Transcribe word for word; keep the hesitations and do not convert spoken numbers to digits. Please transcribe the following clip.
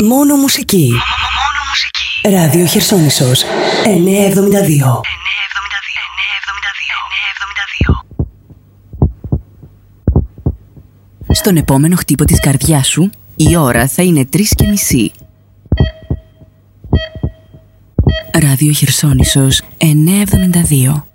Μόνο μουσική. Μόνο μουσική. Ράδιο Χερσόνησος εννιακόσια εβδομήντα δύο. Στον επόμενο χτύπο της καρδιάς σου, η ώρα θα είναι τρεις και μισή. Ράδιο Χερσόνησος εννιακόσια εβδομήντα δύο.